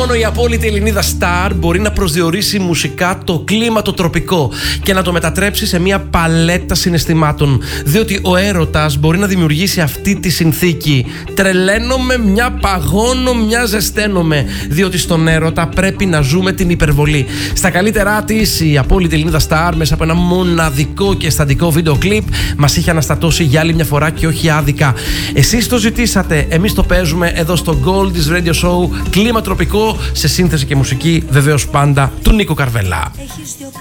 Μόνο η απόλυτη Ελληνίδα Star μπορεί να προσδιορίσει μουσικά το κλίμα το τροπικό και να το μετατρέψει σε μια παλέτα συναισθημάτων. Διότι ο έρωτας μπορεί να δημιουργήσει αυτή τη συνθήκη. Τρελαίνομαι, μια παγώνω, μια ζεσταίνομαι. Διότι στον έρωτα πρέπει να ζούμε την υπερβολή. Στα καλύτερά της, η απόλυτη Ελληνίδα Star, μέσα από ένα μοναδικό και αισθαντικό βίντεο κλιπ, μας είχε αναστατώσει για άλλη μια φορά και όχι άδικα. Εσείς το ζητήσατε, εμείς το παίζουμε εδώ στο Gold's Radio Show. Κλίμα τροπικό σε σύνθεση και μουσική, βεβαίως πάντα του Νίκο Καρβέλα.